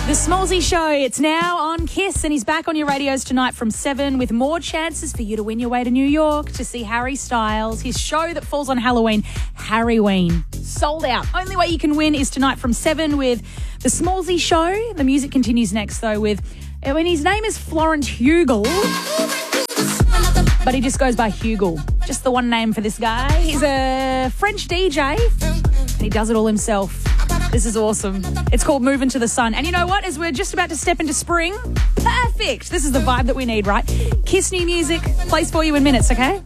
The Smallsy Show, it's now on KISS, and he's back on your radios tonight from 7 with more chances for you to win your way to New York to see Harry Styles. His show that falls on Halloween, Harryween, sold out. Only way you can win is tonight from 7 with The Smallsy Show. The music continues next, though, with, his name is Florent Hugel, but he just goes by Hugel. Just the one name for this guy. He's a French DJ, and he does it all himself. This is awesome. It's called Moving to the Sun. And you know what? As we're just about to step into spring, perfect. This is the vibe that we need, right? KISS new music plays for you in minutes, okay?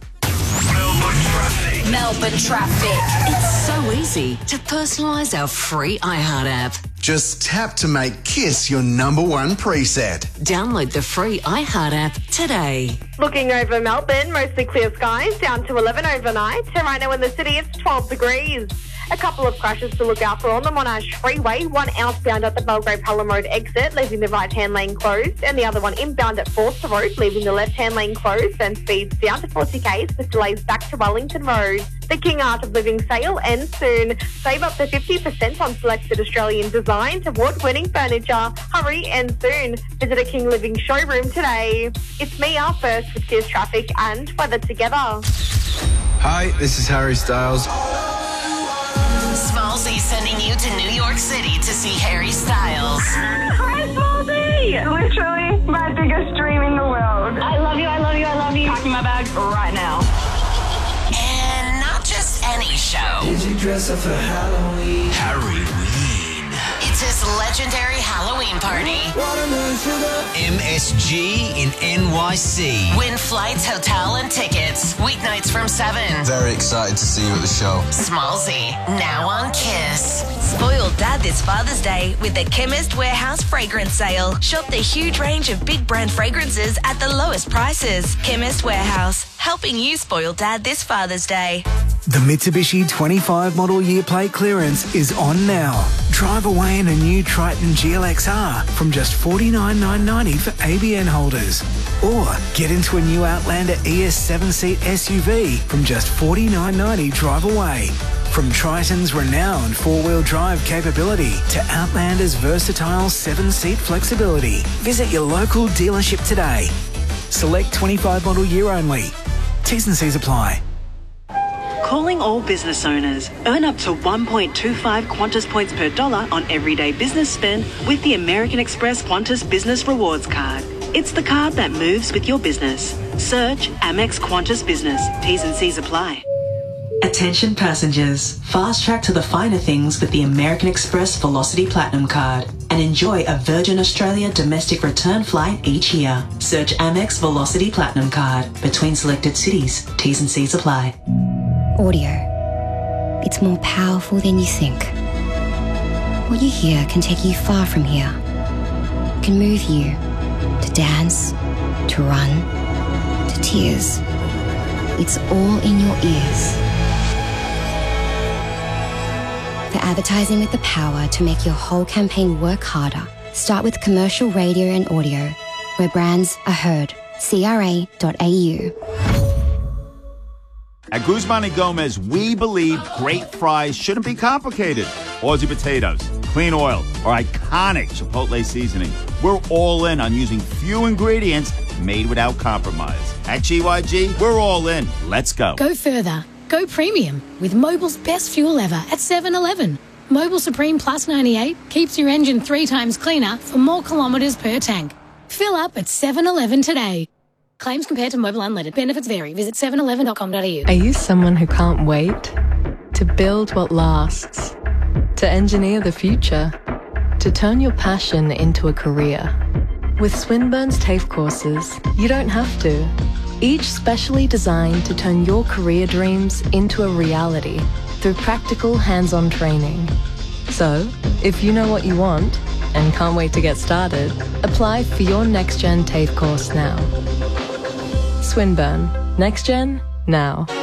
Melbourne Traffic. It's so easy to personalise our free iHeart app. Just tap to make KISS your number one preset. Download the free iHeart app today. Looking over Melbourne, mostly clear skies, down to 11 overnight. And right now in the city, it's 12 degrees. A couple of crashes to look out for on the Monash Freeway, one outbound at the Belgrave Pelham Road exit, leaving the right-hand lane closed, and the other one inbound at Forster Road, leaving the left-hand lane closed, and speeds down to 40 k's with delays back to Wellington Road. The King Art of Living sale ends soon. Save up to 50% on selected Australian designs, award-winning furniture. Hurry and soon. Visit a King Living showroom today. It's me, our first with KISS Traffic and weather together. Hi, this is Harry Styles. Smallsy sending you to New York City to see Harry Styles. Hi, Smallsy! Literally my biggest dream in the world. I love you, I love you, I love you. Packing my bag right now. And not just any show. Did you dress up for Halloween? Harryween. It's his legendary Halloween party. Watermelon sugar. MSG in NYC. Win flights, hotel, and tickets. Weeknights from 7. Very excited to see you at the show. Smallsy, now on KISS. Spoil Dad this Father's Day with the Chemist Warehouse fragrance sale. Shop the huge range of big brand fragrances at the lowest prices. Chemist Warehouse, helping you spoil Dad this Father's Day. The Mitsubishi 25 model year plate clearance is on now. Drive away in a new Triton GLXR from just $49,990 for ABN holders. Or get into a new Outlander ES 7-seat SUV from just $49,990 drive away. From Triton's renowned four-wheel drive capability to Outlander's versatile 7-seat flexibility. Visit your local dealership today. Select 25 model year only. T's and C's apply. Calling all business owners. Earn up to 1.25 Qantas points per dollar on everyday business spend with the American Express Qantas Business Rewards Card. It's the card that moves with your business. Search Amex Qantas Business. T's and C's apply. Attention passengers. Fast track to the finer things with the American Express Velocity Platinum Card and enjoy a Virgin Australia domestic return flight each year. Search Amex Velocity Platinum Card between selected cities. T's and C's apply. Audio. It's more powerful than you think. What you hear can take you far from here. It can move you to dance, to run, to tears. It's all in your ears. For advertising with the power to make your whole campaign work harder, start with commercial radio and audio, where brands are heard. CRA.au. At Guzman y Gomez, we believe great fries shouldn't be complicated. Aussie potatoes, clean oil, or iconic Chipotle seasoning. We're all in on using few ingredients made without compromise. At GYG, we're all in. Let's go. Go further. Go premium with Mobil's best fuel ever at 7-Eleven. Mobil Supreme Plus 98 keeps your engine 3 times cleaner for more kilometres per tank. Fill up at 7-Eleven today. Claims compared to Mobil Unleaded. Benefits vary. Visit 7eleven.com.au. Are you someone who can't wait? To build what lasts? To engineer the future? To turn your passion into a career? With Swinburne's TAFE courses, you don't have to. Each specially designed to turn your career dreams into a reality through practical hands-on training. So, if you know what you want and can't wait to get started, apply for your next-gen TAFE course now. Swinburne. Next Gen, now.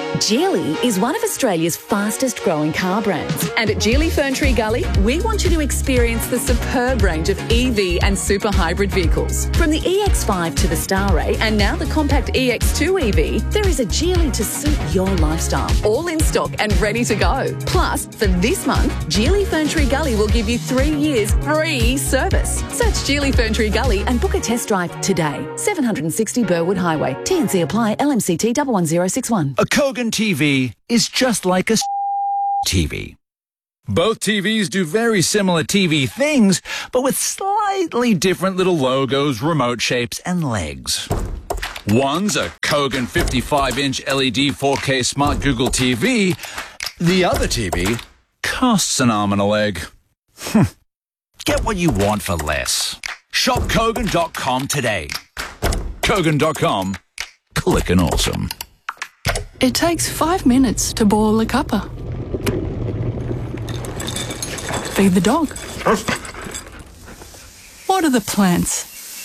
Geely is one of Australia's fastest growing car brands. And at Geely Ferntree Gully, we want you to experience the superb range of EV and super hybrid vehicles. From the EX5 to the Starray and now the compact EX2 EV, there is a Geely to suit your lifestyle. All in stock and ready to go. Plus, for this month, Geely Ferntree Gully will give you 3 years free service. Search Geely Ferntree Gully and book a test drive today. 760 Burwood Highway. TNC apply. LMCT 11061. A Kogan TV is just like a TV. Both TVs do very similar TV things, but with slightly different little logos, remote shapes, and legs. One's a Kogan 55-inch LED 4K Smart Google TV. The other TV costs an arm and a leg. Get what you want for less. Shop Kogan.com today. Kogan.com. Clickin' awesome. It takes 5 minutes to boil a cuppa. Feed the dog. Water the plants.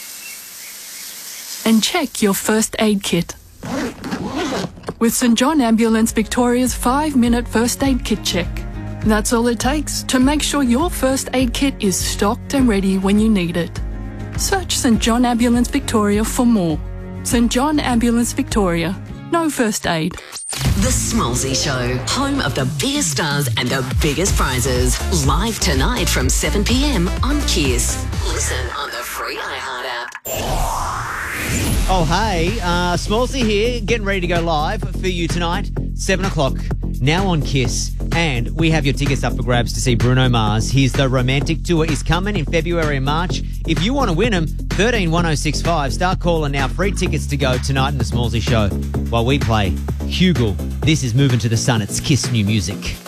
And check your first aid kit. With St John Ambulance Victoria's 5-minute first aid kit check. That's all it takes to make sure your first aid kit is stocked and ready when you need it. Search St John Ambulance Victoria for more. St John Ambulance Victoria. No first aid. The Smallsy Show, home of the biggest stars and the biggest prizes. Live tonight from 7 p.m. on Kiss. Listen on the free iHeart app. Oh, hey, Smallsy here, getting ready to go live for you tonight, 7 o'clock, now on Kiss. And we have your tickets up for grabs to see Bruno Mars. The Romantic Tour is coming in February and March. If you want to win them, 131065. Start calling now. Free tickets to go tonight in the Smallsy Show while we play Hugel. This is Moving to the Sun. It's Kiss New Music.